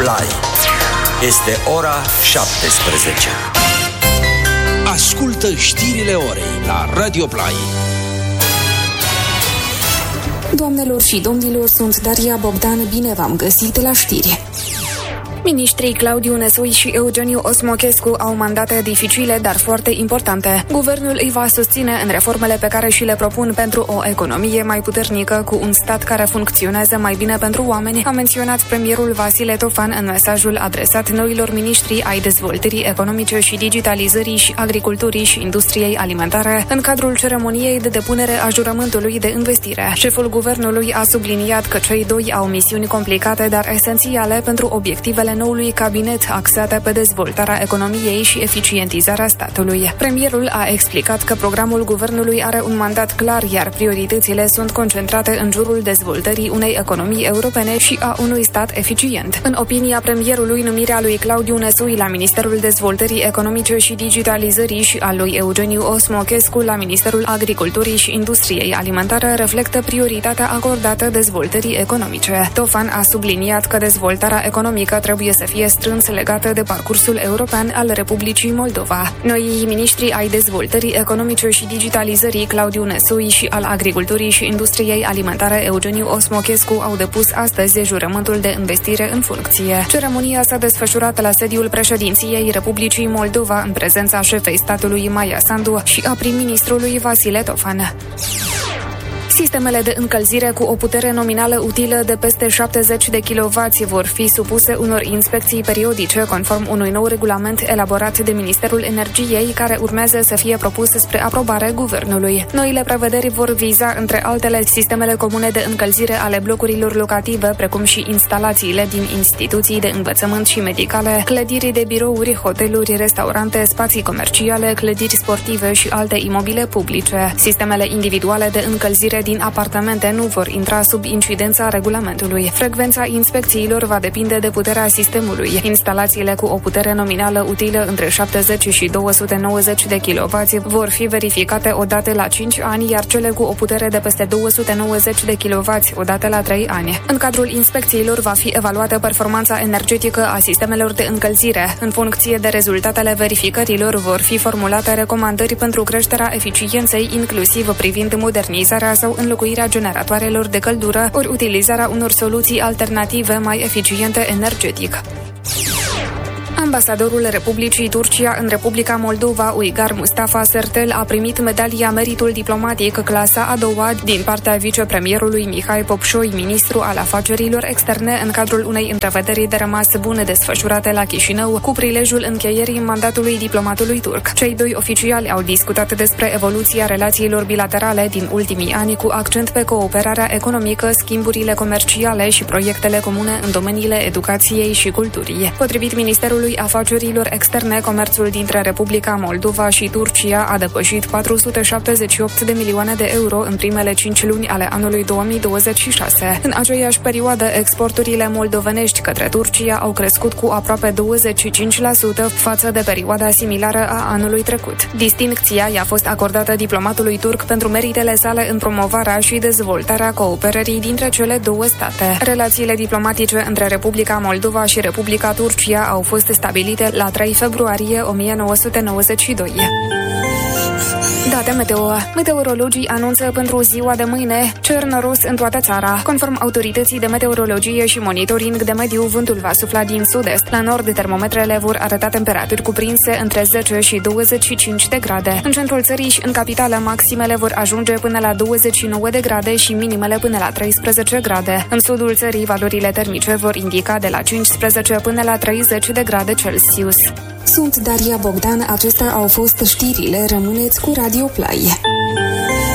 Play. Este ora 17. Ascultă știrile orei la Radio Play. Doamnelor și domnilor, sunt Daria Bogdan, bine v-am găsit la știri. Ministrii Claudiu Nesui și Eugeniu Osmochescu au mandate dificile, dar foarte importante. Guvernul îi va susține în reformele pe care și le propun pentru o economie mai puternică, cu un stat care funcționează mai bine pentru oameni, a menționat premierul Vasile Tofan în mesajul adresat noilor miniștri ai dezvoltării economice și digitalizării și agriculturii și industriei alimentare, în cadrul ceremoniei de depunere a jurământului de investire. Șeful guvernului a subliniat că cei doi au misiuni complicate, dar esențiale pentru obiectivele noului cabinet axate pe dezvoltarea economiei și eficientizarea statului. Premierul a explicat că programul guvernului are un mandat clar, iar prioritățile sunt concentrate în jurul dezvoltării unei economii europene și a unui stat eficient. În opinia premierului, numirea lui Claudiu Nesui la Ministerul Dezvoltării Economice și Digitalizării și a lui Eugeniu Osmochescu la Ministerul Agriculturii și Industriei Alimentare reflectă prioritatea acordată dezvoltării economice. Tofan a subliniat că dezvoltarea economică trebuie să fie strâns legată de parcursul european al Republicii Moldova. Noii miniștri ai dezvoltării economice și digitalizării, Claudiu Nesui, și al agriculturii și industriei alimentare, Eugeniu Osmochescu, au depus astăzi jurământul de investire în funcție. Ceremonia s-a desfășurat la sediul președinției Republicii Moldova, în prezența șefei statului Maia Sandu și a prim-ministrului Vasile Tofan. Sistemele de încălzire cu o putere nominală utilă de peste 70 de kW vor fi supuse unor inspecții periodice, conform unui nou regulament elaborat de Ministerul Energiei, care urmează să fie propus spre aprobare guvernului. Noile prevederi vor viza, între altele, sistemele comune de încălzire ale blocurilor locative, precum și instalațiile din instituții de învățământ și medicale, clădiri de birouri, hoteluri, restaurante, spații comerciale, clădiri sportive și alte imobile publice. Sistemele individuale de încălzire din apartamente nu vor intra sub incidența regulamentului. Frecvența inspecțiilor va depinde de puterea sistemului. Instalațiile cu o putere nominală utilă între 70 și 290 de kW vor fi verificate odată la 5 ani, iar cele cu o putere de peste 290 de kW odată la 3 ani. În cadrul inspecțiilor va fi evaluată performanța energetică a sistemelor de încălzire. În funcție de rezultatele verificărilor vor fi formulate recomandări pentru creșterea eficienței, inclusiv privind modernizarea sau înlocuirea generatoarelor de căldură, ori utilizarea unor soluții alternative mai eficiente energetic. Ambasadorul Republicii Turcia în Republica Moldova, Uygar Mustafa Sertel, a primit medalia Meritul Diplomatic clasa a doua din partea vicepremierului Mihai Popșoi, ministru al afacerilor externe, în cadrul unei întrevederi de rămas bune desfășurate la Chișinău, cu prilejul încheierii mandatului diplomatului turc. Cei doi oficiali au discutat despre evoluția relațiilor bilaterale din ultimii ani, cu accent pe cooperarea economică, schimburile comerciale și proiectele comune în domeniile educației și culturii. Potrivit Ministerului Afacerilor Externe, comerțul dintre Republica Moldova și Turcia a depășit 478 de milioane de euro în primele 5 luni ale anului 2026. În aceeași perioadă, exporturile moldovenești către Turcia au crescut cu aproape 25% față de perioada similară a anului trecut. Distincția i-a fost acordată diplomatului turc pentru meritele sale în promovarea și dezvoltarea cooperării dintre cele două state. Relațiile diplomatice între Republica Moldova și Republica Turcia au fost stabilite la 3 februarie 1992. Date meteo. Meteorologii anunță pentru ziua de mâine cer noros în toată țara. Conform autorității de meteorologie și monitoring de mediu, vântul va sufla din sud-est. La nord, termometrele vor arăta temperaturi cuprinse între 10 și 25 de grade. În centrul țării și în capitală, maximele vor ajunge până la 29 de grade și minimele până la 13 grade. În sudul țării, valorile termice vor indica de la 15 până la 30 de grade Celsius. Sunt Daria Bogdan, acestea au fost știrile. Rămâneți cu Radio Play.